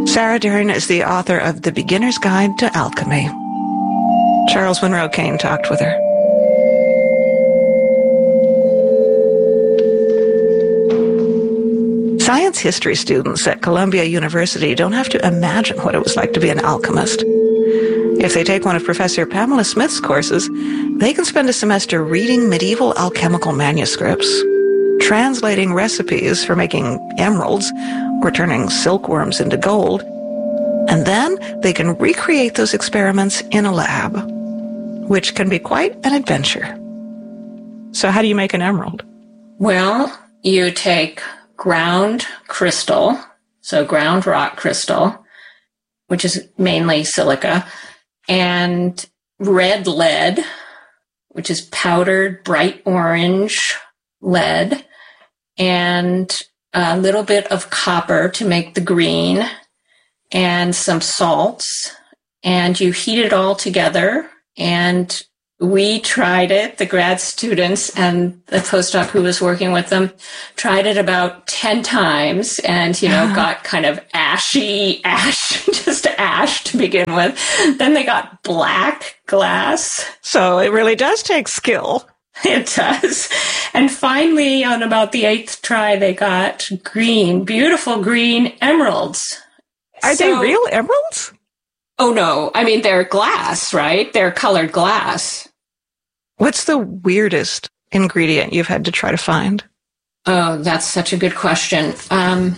Sarah Dern is the author of The Beginner's Guide to Alchemy. Charles Monroe Kane talked with her. Science history students at Columbia University don't have to imagine what it was like to be an alchemist. If they take one of Professor Pamela Smith's courses, they can spend a semester reading medieval alchemical manuscripts, translating recipes for making emeralds or turning silkworms into gold, and then they can recreate those experiments in a lab, which can be quite an adventure. So how do you make an emerald? Well, you take ground crystal, so ground rock crystal, which is mainly silica, and red lead, which is powdered bright orange lead, and a little bit of copper to make the green, and some salts, and you heat it all together. And we tried it, the grad students and the postdoc who was working with them tried it about 10 times and, got kind of just ash to begin with. Then they got black glass. So it really does take skill. It does. And finally, on about the 8th try, they got green, beautiful green emeralds. Are they real emeralds? Oh, no. I mean, they're glass, right? They're colored glass. What's the weirdest ingredient you've had to try to find? Oh, that's such a good question. I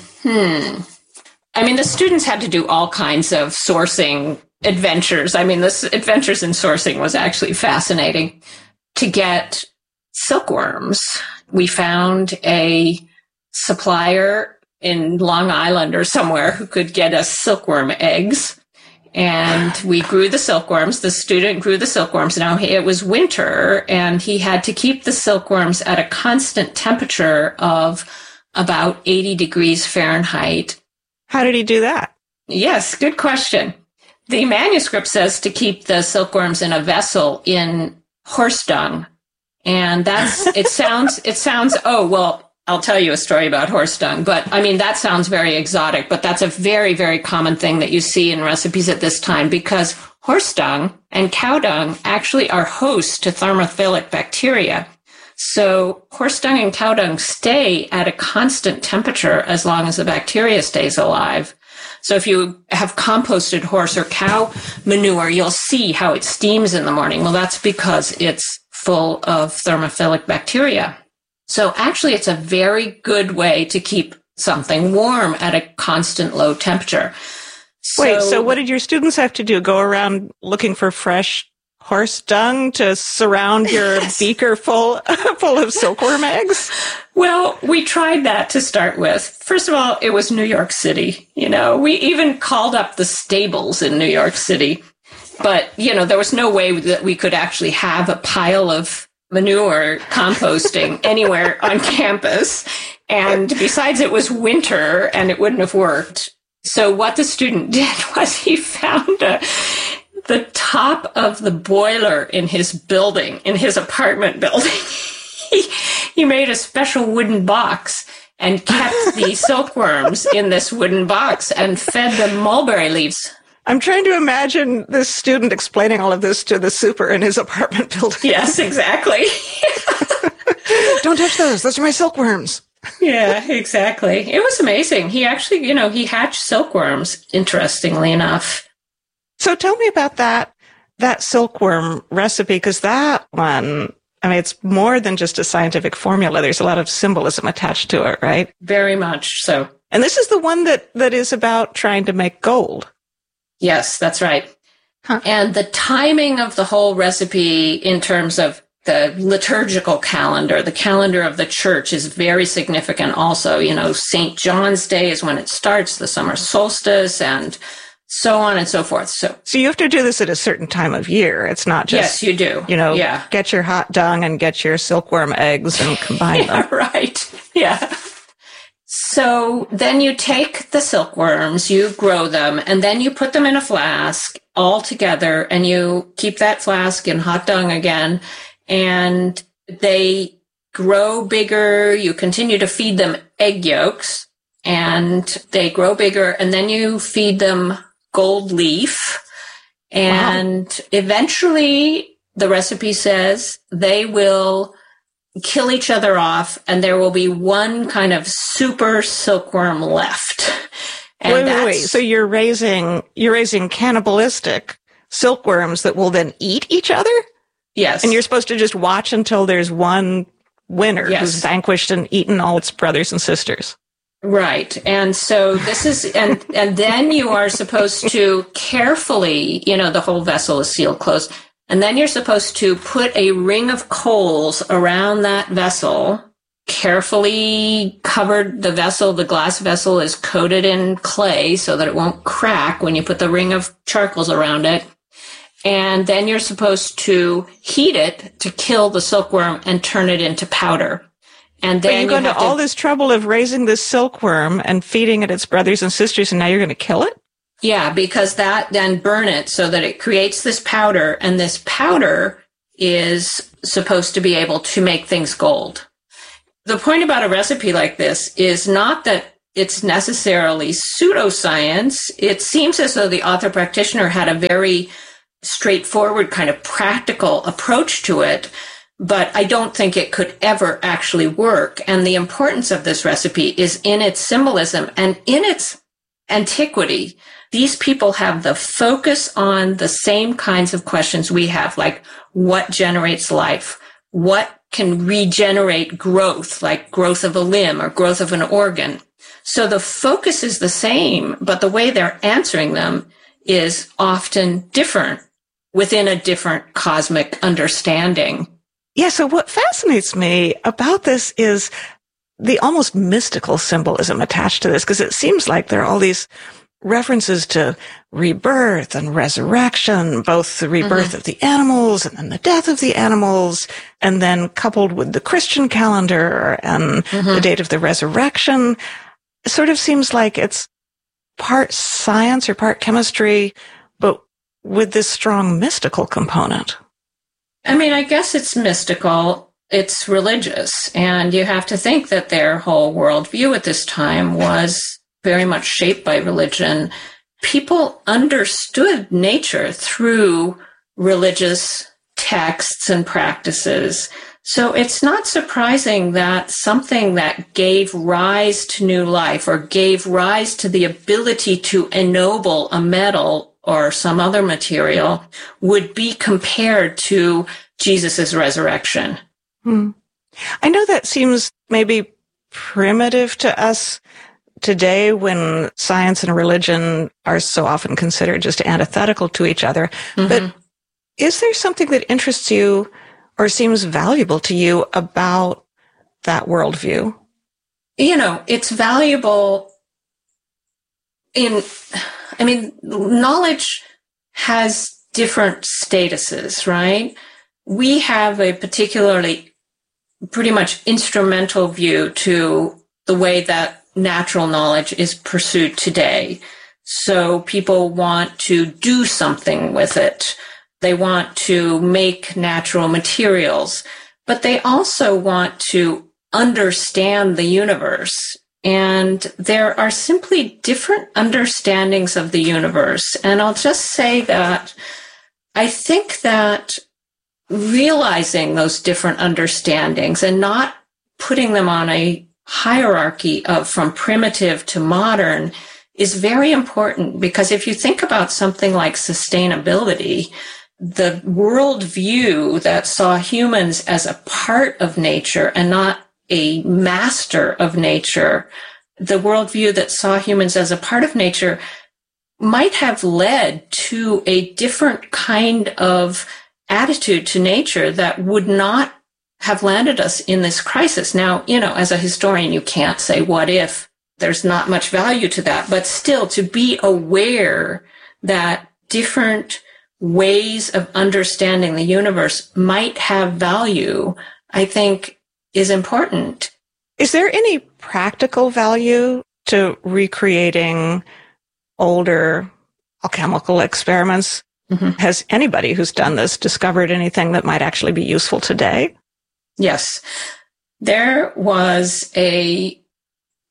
mean, the students had to do all kinds of sourcing adventures. I mean, this adventures in sourcing was actually fascinating. To get silkworms, we found a supplier in Long Island or somewhere who could get us silkworm eggs. And we grew the silkworms. The student grew the silkworms. Now, it was winter, and he had to keep the silkworms at a constant temperature of about 80 degrees Fahrenheit. How did he do that? Yes, good question. The manuscript says to keep the silkworms in a vessel in horse dung. And it sounds, oh, well, I'll tell you a story about horse dung, but I mean, that sounds very exotic, but that's a very, very common thing that you see in recipes at this time because horse dung and cow dung actually are hosts to thermophilic bacteria. So horse dung and cow dung stay at a constant temperature as long as the bacteria stays alive. So if you have composted horse or cow manure, you'll see how it steams in the morning. Well, that's because it's full of thermophilic bacteria. So actually, it's a very good way to keep something warm at a constant low temperature. So what did your students have to do? Go around looking for fresh horse dung to surround your beaker full of silkworm eggs? Well, we tried that to start with. First of all, it was New York City. We even called up the stables in New York City. But, there was no way that we could actually have a pile of manure composting anywhere on campus. And besides, it was winter and it wouldn't have worked. So what the student did was he found the top of the boiler in his building, in his apartment building. He made a special wooden box and kept the silkworms in this wooden box and fed them mulberry leaves. I'm trying to imagine this student explaining all of this to the super in his apartment building. Yes, exactly. Don't touch those. Those are my silkworms. Yeah, exactly. It was amazing. He actually, he hatched silkworms, interestingly enough. So tell me about that silkworm recipe, because that one, I mean, it's more than just a scientific formula. There's a lot of symbolism attached to it, right? Very much so. And this is the one that is about trying to make gold. Yes, that's right. Huh. And the timing of the whole recipe in terms of the liturgical calendar, the calendar of the church is very significant also. St. John's Day is when it starts, the summer solstice, and so on and so forth. So you have to do this at a certain time of year. It's not just, yes, you do. Get your hot dung and get your silkworm eggs and combine them. Right. Yeah. So then you take the silkworms, you grow them, and then you put them in a flask all together, and you keep that flask in hot dung again, and they grow bigger. You continue to feed them egg yolks, and they grow bigger, and then you feed them gold leaf, and eventually the recipe says they will kill each other off, and there will be one kind of super silkworm left. And wait. So you're raising cannibalistic silkworms that will then eat each other? Yes. And you're supposed to just watch until there's one winner who's vanquished and eaten all its brothers and sisters. Right. And so this is, and then you are supposed to carefully, the whole vessel is sealed closed. And then you're supposed to put a ring of coals around that vessel, carefully covered the vessel. The glass vessel is coated in clay so that it won't crack when you put the ring of charcoals around it. And then you're supposed to heat it to kill the silkworm and turn it into powder. And then you go to all this trouble of raising this silkworm and feeding it its brothers and sisters, and now you're going to kill it? Yeah, because that then burn it so that it creates this powder, and this powder is supposed to be able to make things gold. The point about a recipe like this is not that it's necessarily pseudoscience. It seems as though the author practitioner had a very straightforward kind of practical approach to it, but I don't think it could ever actually work. And the importance of this recipe is in its symbolism and in its antiquity. These people have the focus on the same kinds of questions we have, like what generates life? What can regenerate growth, like growth of a limb or growth of an organ? So the focus is the same, but the way they're answering them is often different within a different cosmic understanding. Yeah, so what fascinates me about this is the almost mystical symbolism attached to this, because it seems like there are all these references to rebirth and resurrection, both the rebirth of the animals and then the death of the animals, and then coupled with the Christian calendar and the date of the resurrection. It sort of seems like it's part science or part chemistry, but with this strong mystical component. I mean, I guess it's mystical. It's religious. And you have to think that their whole worldview at this time was very much shaped by religion. People understood nature through religious texts and practices. So it's not surprising that something that gave rise to new life or gave rise to the ability to ennoble a metal or some other material would be compared to Jesus' resurrection. I know that seems maybe primitive to us today when science and religion are so often considered just antithetical to each other. But is there something that interests you or seems valuable to you about that worldview? It's valuable knowledge has different statuses, right? We have a particularly pretty much instrumental view to the way that natural knowledge is pursued today. So people want to do something with it. They want to make natural materials, but they also want to understand the universe. And there are simply different understandings of the universe. And I'll just say that I think that realizing those different understandings and not putting them on a hierarchy of from primitive to modern is very important, because if you think about something like sustainability, the worldview that saw humans as a part of nature and not a master of nature, the worldview that saw humans as a part of nature might have led to a different kind of attitude to nature that would not have landed us in this crisis. Now, as a historian, you can't say what if. There's not much value to that, but still to be aware that different ways of understanding the universe might have value, I think is important. Is there any practical value to recreating older alchemical experiments? Has anybody who's done this discovered anything that might actually be useful today? Yes. There was a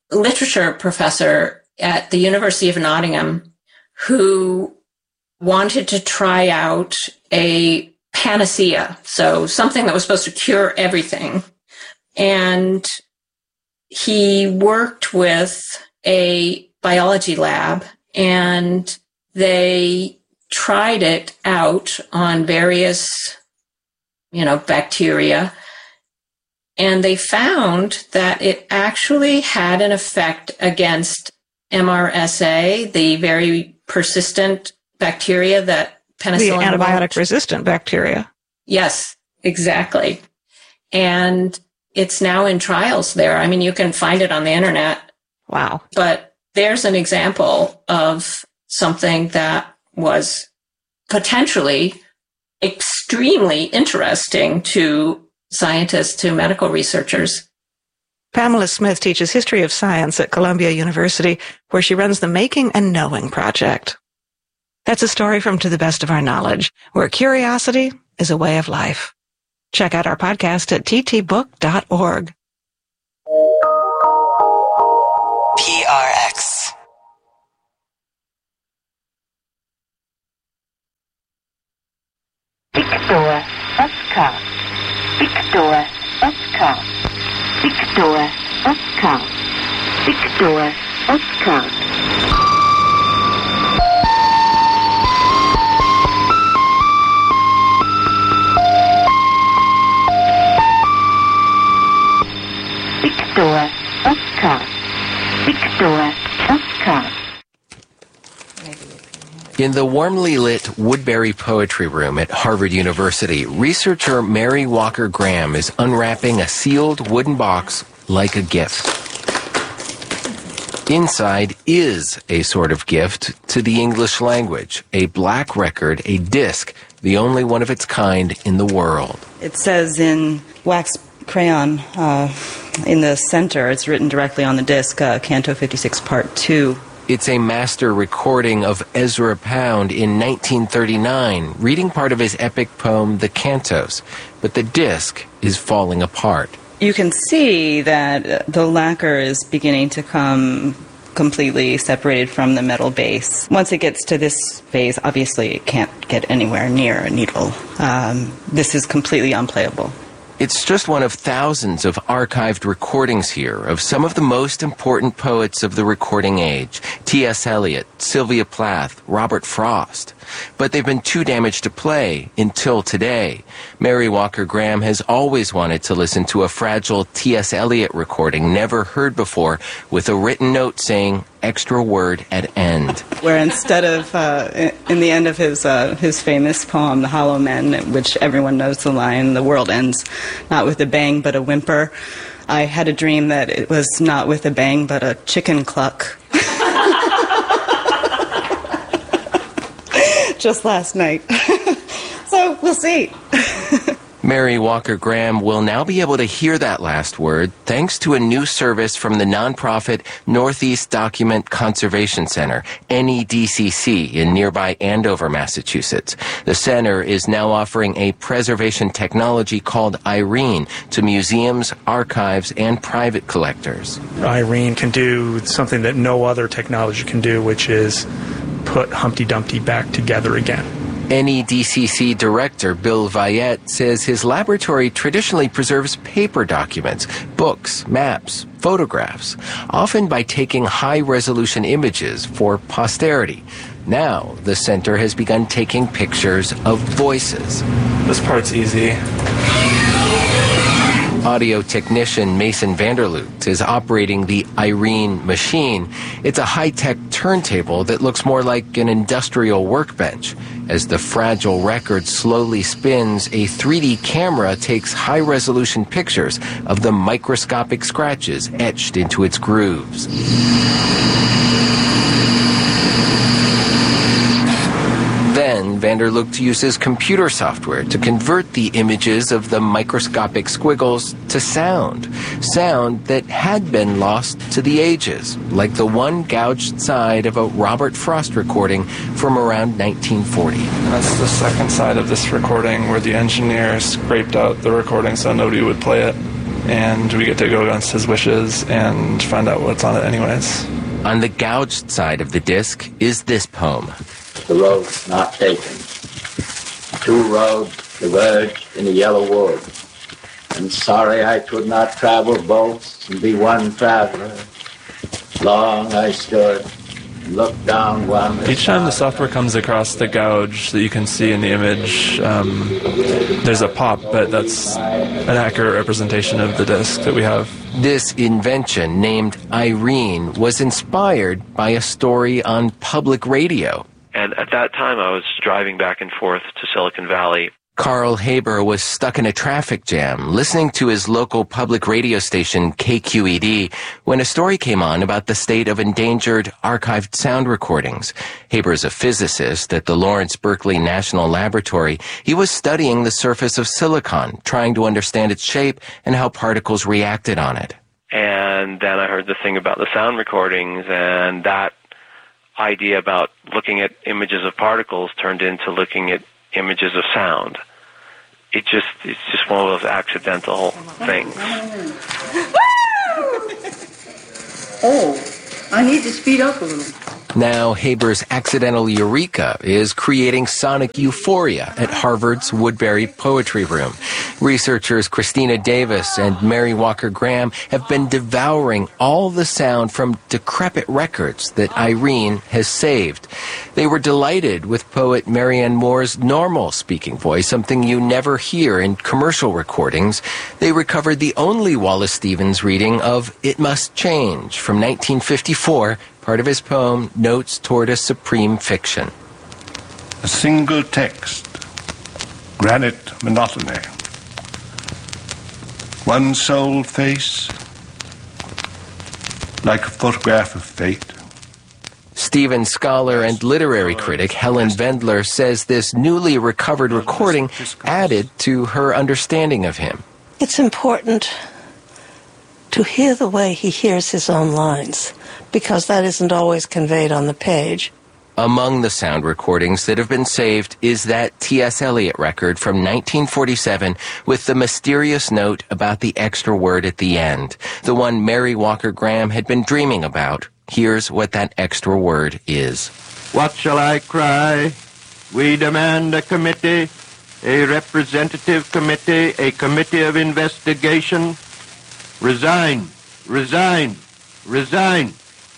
literature professor at the University of Nottingham who wanted to try out a panacea, so something that was supposed to cure everything. And he worked with a biology lab, and they tried it out on various, bacteria. And they found that it actually had an effect against MRSA, the very persistent bacteria that penicillin... The antibiotic-resistant bacteria. Yes, exactly. And it's now in trials there. I mean, you can find it on the internet. Wow. But there's an example of something that was potentially extremely interesting to scientists, to medical researchers. Pamela Smith teaches history of science at Columbia University, where she runs the Making and Knowing Project. That's a story from To the Best of Our Knowledge, where curiosity is a way of life. Check out our podcast at ttbook.org. PRX. Victor Oscar. Victor Oscar. Victor Oscar. Victor Oscar. Victor Oscar. Victor Oscar. In the warmly lit Woodbury Poetry Room at Harvard University, researcher Mary Walker Graham is unwrapping a sealed wooden box like a gift. Inside is a sort of gift to the English language, a black record, a disc, the only one of its kind in the world. It says in wax crayon in the center, it's written directly on the disc, Canto 56, Part 2. It's a master recording of Ezra Pound in 1939, reading part of his epic poem, The Cantos, but the disc is falling apart. You can see that the lacquer is beginning to come completely separated from the metal base. Once it gets to this phase, obviously it can't get anywhere near a needle. This is completely unplayable. It's just one of thousands of archived recordings here of some of the most important poets of the recording age. T.S. Eliot, Sylvia Plath, Robert Frost. But they've been too damaged to play until today. Mary Walker Graham has always wanted to listen to a fragile T.S. Eliot recording never heard before with a written note saying, extra word at end. Where instead of, in the end of his famous poem, The Hollow Men, which everyone knows the line, the world ends not with a bang but a whimper, I had a dream that it was not with a bang but a chicken cluck. Just last night. So we'll see. Mary Walker Graham will now be able to hear that last word thanks to a new service from the nonprofit Northeast Document Conservation Center, NEDCC, in nearby Andover, Massachusetts. The center is now offering a preservation technology called Irene to museums, archives, and private collectors. Irene can do something that no other technology can do, which is put Humpty Dumpty back together again. NEDCC Director Bill Vayette says his laboratory traditionally preserves paper documents, books, maps, photographs, often by taking high-resolution images for posterity. Now, the center has begun taking pictures of voices. This part's easy. Audio technician Mason Vanderloot is operating the Irene machine. It's a high-tech turntable that looks more like an industrial workbench. As the fragile record slowly spins, a 3D camera takes high-resolution pictures of the microscopic scratches etched into its grooves. Then, Vanderloot uses computer software to convert the images of the microscopic squiggles to sound. Sound that had been lost to the ages, like the one gouged side of a Robert Frost recording from around 1940. That's the second side of this recording where the engineer scraped out the recording so nobody would play it. and we get to go against his wishes and find out what's on it anyways. On the gouged side of the disc is this poem. The road not taken. Two roads diverged in a yellow wood. And sorry I could not travel both and be one traveler. Long I stood and looked down one. Each time the software comes across the gouge that you can see in the image, there's a pop, but that's an accurate representation of the disc that we have. This invention, named Irene, was inspired by a story on public radio. And at that time, I was driving back and forth to Silicon Valley. Carl Haber was stuck in a traffic jam, listening to his local public radio station, KQED, when a story came on about the state of endangered archived sound recordings. Haber's a physicist at the Lawrence Berkeley National Laboratory. He was studying the surface of silicon, trying to understand its shape and how particles reacted on it. And then I heard the thing about the sound recordings, and that idea about looking at images of particles turned into looking at images of sound. It's just one of those accidental things. Oh, I need to speed up a little. Now, Haber's accidental eureka is creating sonic euphoria at Harvard's Woodbury Poetry Room. Researchers Christina Davis and Mary Walker Graham have been devouring all the sound from decrepit records that Irene has saved. They were delighted with poet Marianne Moore's normal speaking voice, something you never hear in commercial recordings. They recovered the only Wallace Stevens reading of It Must Change from 1954, part of his poem, Notes Toward a Supreme Fiction. A single text, granite monotony. One sole face, like a photograph of fate. Stevens scholar and literary critic Helen Vendler says this newly recovered recording added to her understanding of him. It's important to hear the way he hears his own lines, because that isn't always conveyed on the page. Among the sound recordings that have been saved is that T.S. Eliot record from 1947 with the mysterious note about the extra word at the end, the one Mary Walker Graham had been dreaming about. Here's what that extra word is. What shall I cry? We demand a committee, a representative committee, a committee of investigation. Resign, resign, resign.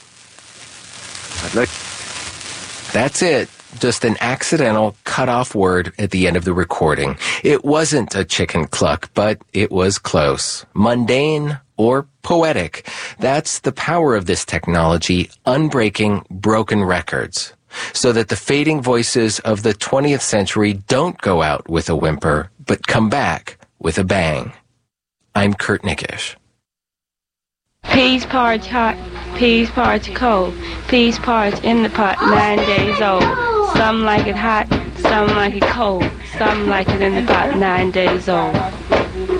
That's it. Just an accidental cut-off word at the end of the recording. It wasn't a chicken cluck, but it was close. Mundane or poetic. That's the power of this technology, unbreaking broken records, so that the fading voices of the 20th century don't go out with a whimper, but come back with a bang. I'm Kurt Nickish. Peas porridge hot, peas porridge cold, peas porridge in the pot 9 days old. Some like it hot, some like it cold, some like it in the pot 9 days old.